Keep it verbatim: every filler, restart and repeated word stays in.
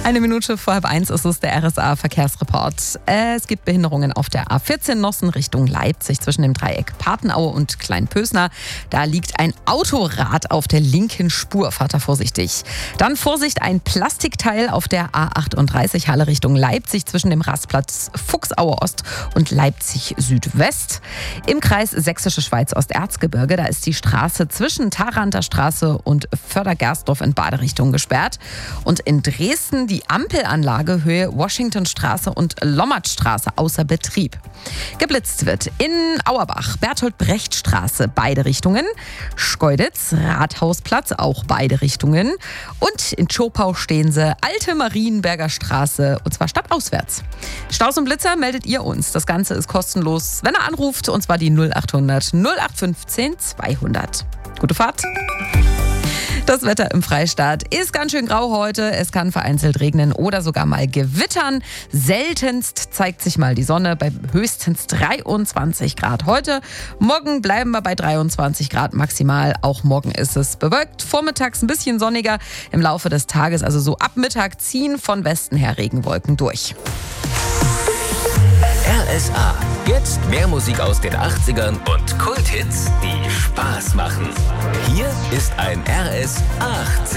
Eine Minute vor halb eins ist es, der R S A-Verkehrsreport. Es gibt Behinderungen auf der A vierzehn Nossen Richtung Leipzig zwischen dem Dreieck Patenaue und Kleinpösner. Da liegt ein Autorad auf der linken Spur. Fahrt da vorsichtig. Dann Vorsicht, ein Plastikteil auf der A achtunddreißig Halle Richtung Leipzig zwischen dem Rastplatz Fuchsaue Ost und Leipzig Südwest. Im Kreis Sächsische Schweiz Osterzgebirge, da ist die Straße zwischen Tharanter Straße und Fördergersdorf in Baderichtung gesperrt. Und in Dresden die Ampelanlage Höhe Washingtonstraße und Lommertstraße außer Betrieb. Geblitzt wird in Auerbach, Bertolt-Brecht-Straße, beide Richtungen. Schkeuditz, Rathausplatz, auch beide Richtungen. Und in Tschopau stehen sie, Alte Marienberger Straße, und zwar stadtauswärts. Staus und Blitzer meldet ihr uns. Das Ganze ist kostenlos, wenn ihr anruft, und zwar die null achthundert null acht fünfzehn zweihundert. Gute Fahrt! Das Wetter im Freistaat ist ganz schön grau heute. Es kann vereinzelt regnen oder sogar mal gewittern. Seltenst zeigt sich mal die Sonne bei höchstens dreiundzwanzig Grad heute. Morgen bleiben wir bei dreiundzwanzig Grad maximal. Auch morgen ist es bewölkt. Vormittags ein bisschen sonniger. Im Laufe des Tages, also so ab Mittag, ziehen von Westen her Regenwolken durch. R S A. Jetzt mehr Musik aus den achtzigern und Kulthits, die Spaß machen. Hier ist ein R S A.